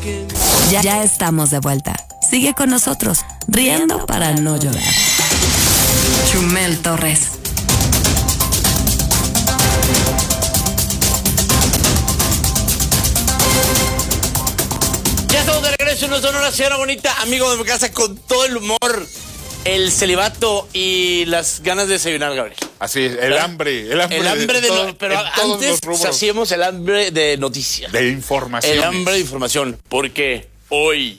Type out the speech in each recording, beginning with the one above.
Ya estamos de vuelta. Sigue con nosotros, riendo para no llorar. Chumel Torres. Ya estamos de regreso en una Sonora Señora Bonita, amigo de mi casa, con todo el humor, el celibato y las ganas de desayunar, Gabriel. Así es, el hambre de todo, pero antes hacíamos el hambre de noticias. De información. El hambre de información, porque hoy,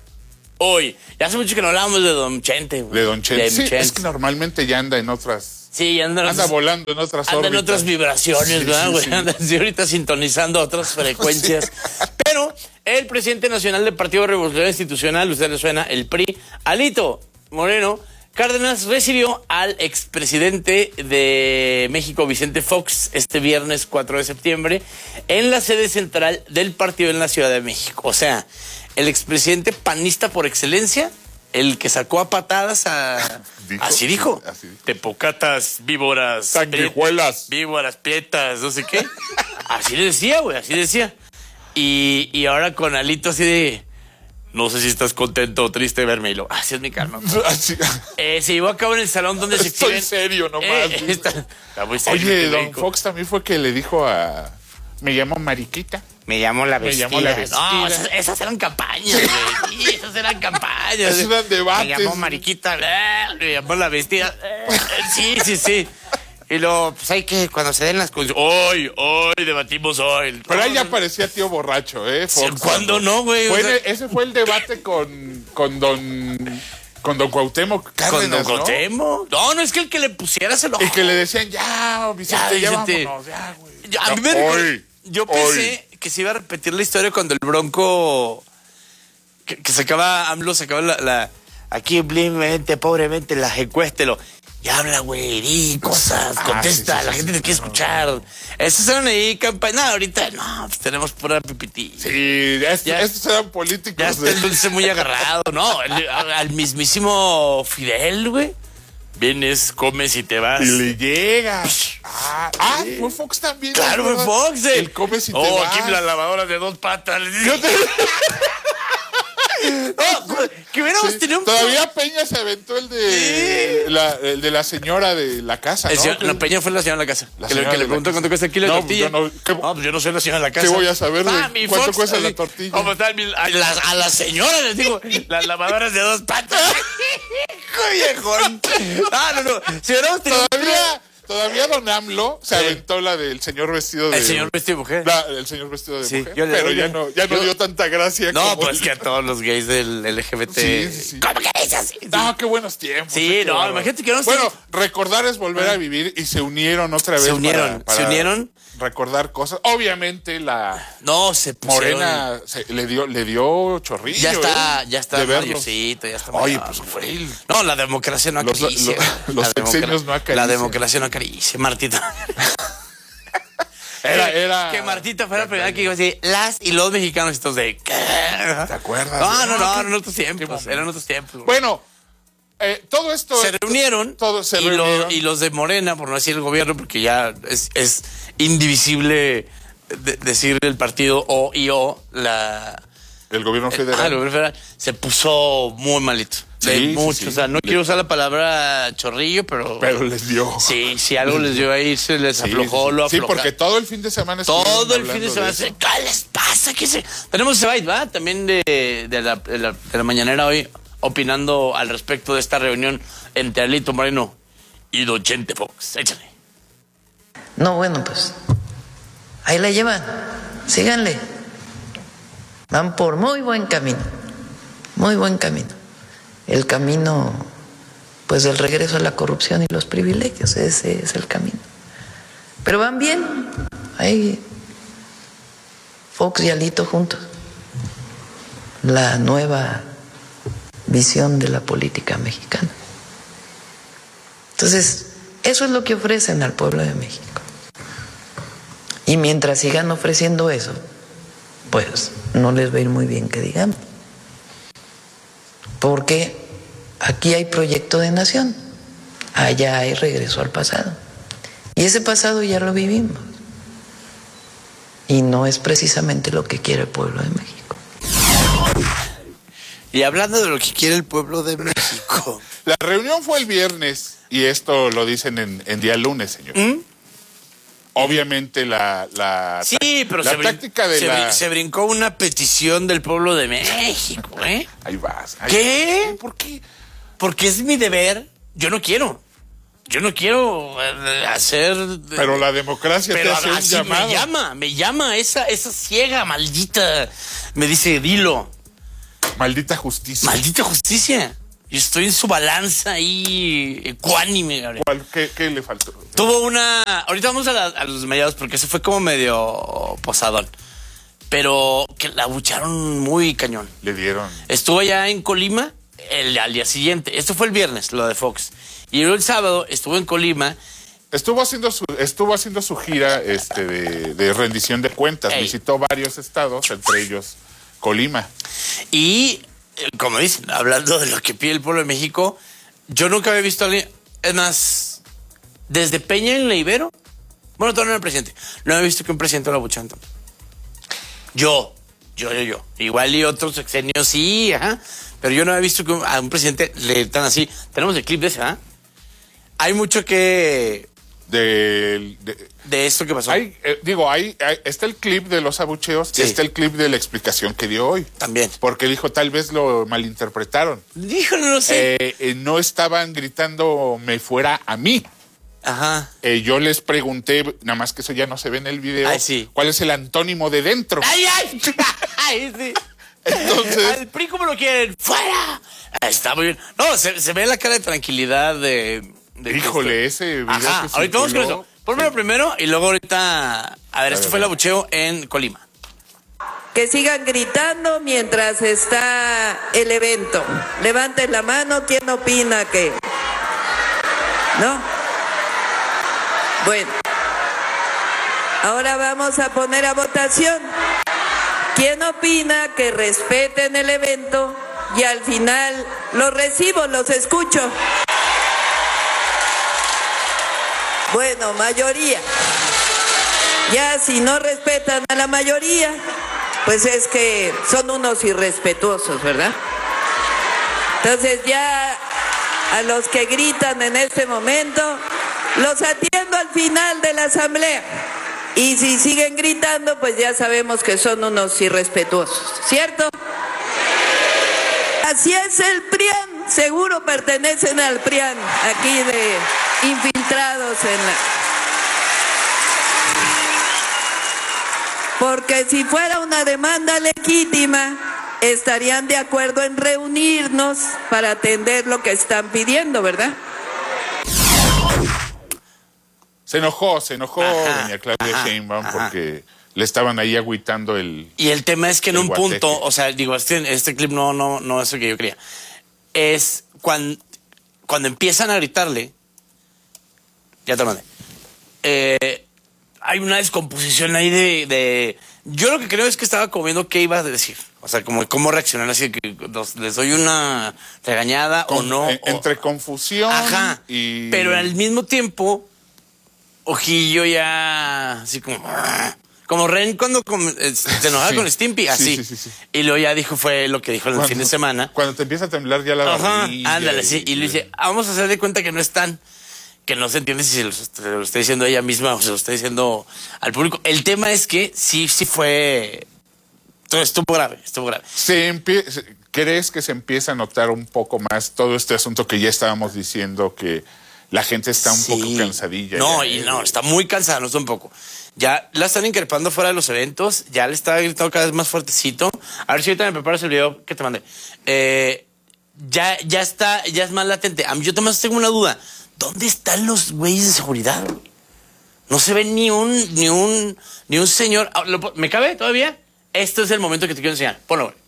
ya hace mucho que no hablábamos de Don Chente. De Don Chente. Sí, Chente. es que normalmente ya anda en otras... Sí, anda volando en otras órbitas. Anda en otras vibraciones, ¿verdad, güey? Sí. Anda ahorita sintonizando otras frecuencias. Sí. Pero el presidente nacional del Partido Revolucionario Institucional, usted le suena, el PRI, Alito Moreno Cárdenas, recibió al expresidente de México, Vicente Fox, este viernes 4 de septiembre, en la sede central del partido en la Ciudad de México. O sea, el expresidente panista por excelencia, el que sacó a patadas a... Así dijo. Tepocatas, víboras... Sanguijuelas. Víboras, prietas, no sé qué. Así le decía, güey, así decía. Y ahora con Alito así de... No sé si estás contento o triste de verme. Y lo... Así es mi carnal. Se llevó a cabo en el salón donde se exhiben... Estoy serio nomás. Está muy serio. Oye, Don Fox también fue que le dijo a... Me llamo Mariquita. Me llamo la vestida. No, esas eran campañas, güey. Sí, esas eran campañas. Esos eran debates. Me llamo Mariquita. Me llamo la vestida. Sí. Y luego, pues hay que, cuando se den las cosas. Hoy, debatimos hoy. Pero ahí ya parecía tío borracho, Fox. ¿Cuándo no, güey? Ese fue el debate con don Cuauhtémoc Cárdenas, ¿Con don Cuauhtémoc? No, es que el que le pusiera se lo... El que le decían, ya, Vicente, ya vámonos, ya, güey. A mí me yo pensé que se iba a repetir la historia cuando el Bronco que sacaba, AMLO sacaba la aquí humildemente, pobremente, la encuéstelo. Y habla, güey, y cosas, contesta, sí, la gente te quiere escuchar. Estos eran ahí campaña. No, ahorita no, pues tenemos pura pipití. Sí, estos eran políticos. Ya está el dulce muy agarrado, ¿no? Al mismísimo Fidel, güey. Vienes, comes y te vas. Y le llega. Fue Fox también. Claro, fue Fox. El comes y te vas. Aquí la lavadora de 2 patas. Que hubiéramos tenido un... Todavía Peña se aventó el de la señora de la casa, ¿no? No, Peña fue la señora de la casa. Que le preguntó cuánto cuesta el kilo de tortilla. Pues yo no soy la señora de la casa. ¿Qué voy a saber cuánto cuesta la tortilla? A la señora les digo, las lavadoras de 2 patas. Viejón. No. Si hubiéramos tenido... Todavía don AMLO se aventó la del señor vestido de... El señor vestido de mujer. El señor vestido de mujer. Pero ya no dio tanta gracia. No, pues que a todos los gays del LGBT... Sí. ¿Cómo que es así? No, qué buenos tiempos. Sí, no, imagínate que no... Bueno, recordar es volver a vivir y se unieron otra vez. Se unieron. Recordar cosas. Obviamente se pusieron... Morena le dio chorrillo. Ya está mayorcito, ya está mayor. Oye, pues fue él. No, la democracia no acaricia. Los sexenios no acarician. La democracia no acaricia, Martita. Era... Que Martita fuera la primera que iba a decir las y los mexicanos estos de... ¿Qué? ¿Te acuerdas? No, eran otros tiempos. Eran otros tiempos. Bueno... todo esto... Se reunieron. Y los de Morena, por no decir el gobierno, porque ya es indivisible decir el partido el gobierno federal. El gobierno federal se puso muy malito. Mucho. O sea, no quiero usar la palabra chorrillo, pero les dio. Sí, si algo les dio ahí, se les aflojó, lo aflojó. Sí, porque todo el fin de semana... Todo el fin de semana. ¿Qué les pasa? Tenemos ese byte, ¿va? También de la mañanera hoy, opinando al respecto de esta reunión entre Alito Moreno y Don Chente Fox. Échale. No, bueno, pues ahí la llevan. Síganle. Van por muy buen camino. Muy buen camino. El camino, pues, del regreso a la corrupción y los privilegios. Ese es el camino. Pero van bien. Ahí Fox y Alito juntos. La nueva visión de la política mexicana. Entonces, eso es lo que ofrecen al pueblo de México. Y mientras sigan ofreciendo eso, pues no les va a ir muy bien, que digamos. Porque aquí hay proyecto de nación, allá hay regreso al pasado. Y ese pasado ya lo vivimos. Y no es precisamente lo que quiere el pueblo de México. Y hablando de lo que quiere el pueblo de México. La reunión fue el viernes y esto lo dicen en día lunes, señor. Obviamente Sí, pero la táctica de se brincó una petición del pueblo de México, ¿eh? Ahí vas. ¿Qué? ¿Por qué? Porque es mi deber. Yo no quiero hacer... Pero la democracia te hace un así llamado. me llama esa ciega maldita. Me dice, dilo. Maldita justicia. Maldita justicia. Yo estoy en su balanza ahí, ecuánime, Gabriel. ¿Qué le faltó? Tuvo una... Ahorita vamos a los mediados porque se fue como medio posadón. Pero que la abucharon muy cañón. Le dieron. Estuvo allá en Colima al día siguiente. Esto fue el viernes, lo de Fox. Y luego el sábado estuvo en Colima. Estuvo haciendo su gira de rendición de cuentas. Ey. Visitó varios estados, entre ellos Colima. Y, como dicen, hablando de lo que pide el pueblo de México, yo nunca había visto a alguien... Es más, desde Peña en la Ibero, bueno, todavía no era el presidente, no había visto que un presidente lo abucharan tanto. Yo. Igual y otros sexenios sí, ajá. Pero yo no había visto que a un presidente le tan así. Tenemos el clip de ese, ¿ah? Hay mucho que... De esto que pasó. Ahí está el clip de los abucheos, Sí. está el clip de la explicación que dio hoy. También. Porque dijo, tal vez lo malinterpretaron. Híjole, no sé. No estaban gritando me fuera a mí. Ajá. Yo les pregunté, nada más que eso ya no se ve en el video, Ay, sí. ¿cuál es el antónimo de dentro? ¡Ay! Ay, sí. Entonces... Al PRI, ¿cómo lo quieren? ¡Fuera! Está muy bien. No, se ve la cara de tranquilidad de Híjole, ese video Ajá, que ahorita vamos con circuló, eso. Pónmelo sí. primero y luego ahorita... A ver, esto fue el abucheo en Colima. Que sigan gritando mientras está el evento. Levanten la mano, ¿quién opina que? ¿No? Bueno. Ahora vamos a poner a votación. ¿Quién opina que respeten el evento y al final los recibo, los escucho? Bueno, mayoría. Ya si no respetan a la mayoría, pues es que son unos irrespetuosos, ¿verdad? Entonces ya a los que gritan en este momento, los atiendo al final de la asamblea. Y si siguen gritando, pues ya sabemos que son unos irrespetuosos, ¿cierto? Así es el PRIAN, seguro pertenecen al PRIAN, aquí de infiltrados en la... Porque si fuera una demanda legítima, estarían de acuerdo en reunirnos para atender lo que están pidiendo, ¿verdad? Se enojó Ajá, doña Claudia ajá, Sheinbaum ajá. porque le estaban ahí agüitando Y el tema es que en el un guateque. punto, o sea, digo, este clip no es lo que yo quería. Es cuando empiezan a gritarle, ya te mandé, hay una descomposición ahí de... Yo lo que creo es que estaba como viendo qué iba a decir. O sea, como cómo reaccionar, así que les doy una regañada o no. Entre confusión Ajá. y... Pero al mismo tiempo, Ojillo ya así como Ren cuando se enojaba Sí. con Stimpy, así. Sí. Y luego ya fue lo que dijo el fin de semana. Cuando te empieza a temblar ya la Ajá, barbilla. ándale, sí. Y le dice, vamos a hacer de cuenta que no están, que no se entiende si se lo está diciendo ella misma o se lo está diciendo al público. El tema es que sí fue... Estuvo grave. ¿Crees que se empieza a notar un poco más todo este asunto que ya estábamos diciendo, que la gente está un poco cansadilla? No, ya, está muy cansada, no está un poco. Ya la están increpando fuera de los eventos, ya le está gritando cada vez más fuertecito. A ver si ahorita me preparas el video que te mandé. Ya es más latente. Yo también tengo una duda. ¿Dónde están los güeyes de seguridad? No se ve ni un señor. ¿Me cabe todavía? Este es el momento que te quiero enseñar. Ponlo, güey.